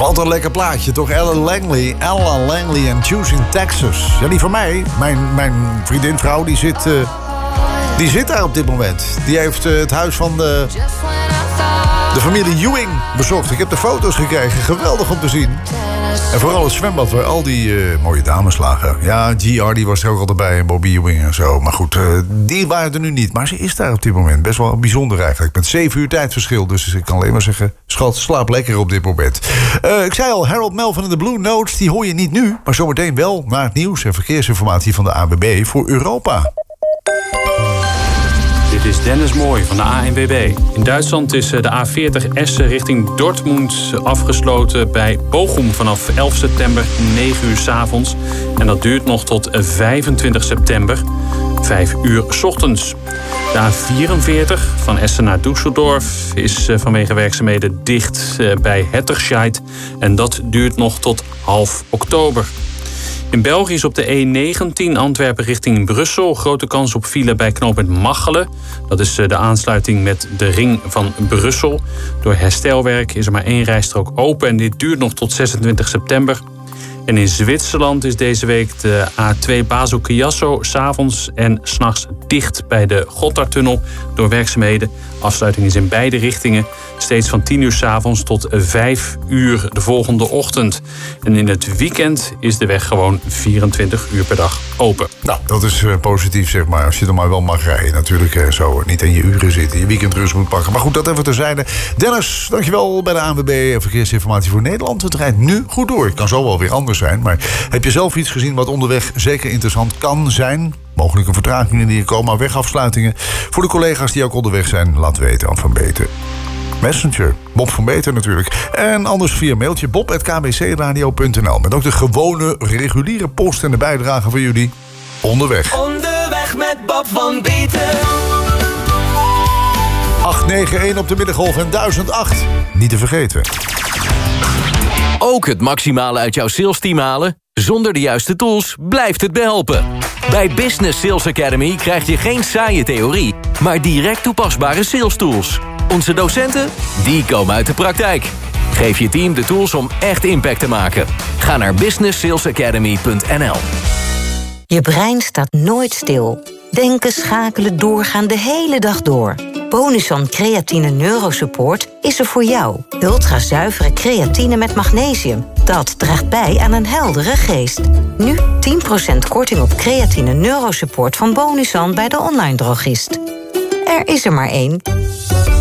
Wat een lekker plaatje, toch? Ella Langley en Choosing Texas. Ja, die van mij, mijn vriendin, vrouw, die zit daar op dit moment. Die heeft het huis van de familie Ewing bezocht. Ik heb de foto's gekregen, geweldig om te zien. En vooral het zwembad waar al die mooie dames lagen. Ja, GR die was er ook altijd bij en Bobby Ewing en zo. Maar goed, die waren er nu niet. Maar ze is daar op dit moment. Best wel bijzonder eigenlijk. Met 7 uur tijdverschil. Dus ik kan alleen maar zeggen, schat, slaap lekker op dit moment. Ik zei al, Harold Melvin en de Blue Notes, die hoor je niet nu. Maar zometeen wel naar het nieuws en verkeersinformatie van de ANWB voor Europa. Dit is Dennis Mooij van de ANWB. In Duitsland is de A40 Essen richting Dortmund afgesloten bij Bochum vanaf 11 september 9 uur 's avonds. En dat duurt nog tot 25 september, 5 uur 's ochtends. De A44 van Essen naar Düsseldorf is vanwege werkzaamheden dicht bij Hetterscheid. En dat duurt nog tot half oktober. In België is op de E19 Antwerpen richting Brussel grote kans op file bij knooppunt Machelen. Dat is de aansluiting met de ring van Brussel. Door herstelwerk is er maar 1 rijstrook open en dit duurt nog tot 26 september. En in Zwitserland is deze week de A2 Basel-Chiasso 's avonds en 's nachts dicht bij de Gotthardtunnel door werkzaamheden. Afsluiting is in beide richtingen. Steeds van 10 uur 's avonds tot 5 uur de volgende ochtend. En in het weekend is de weg gewoon 24 uur per dag open. Nou, dat is positief, zeg maar. Als je er maar wel mag rijden. Natuurlijk zo niet in je uren zitten. Je weekendrust moet pakken. Maar goed, dat even terzijde. Dennis, dankjewel bij de ANWB Verkeersinformatie voor Nederland. Het rijdt nu goed door. Het kan zo wel weer anders zijn. Maar heb je zelf iets gezien wat onderweg zeker interessant kan zijn? Mogelijke vertragingen die er komen, wegafsluitingen. Voor de collega's die ook onderweg zijn, laat weten aan Van Beeten. Messenger, Bob van Beeten natuurlijk. En anders via mailtje bob@kbcradio.nl. Met ook de gewone, reguliere post en de bijdrage van jullie onderweg. Onderweg met Bob van Beeten. 891 op de middengolf en 1008. Niet te vergeten. Ook het maximale uit jouw salesteam halen? Zonder de juiste tools blijft het behelpen. Bij Business Sales Academy krijg je geen saaie theorie, maar direct toepasbare sales tools. Onze docenten, die komen uit de praktijk. Geef je team de tools om echt impact te maken. Ga naar businesssalesacademy.nl. Je brein staat nooit stil. Denken, schakelen, doorgaan de hele dag door. Bonuson Creatine Neurosupport is er voor jou. Ultrazuivere creatine met magnesium. Dat draagt bij aan een heldere geest. Nu 10% korting op Creatine Neurosupport van Bonuson bij de online drogist. Er is er maar één.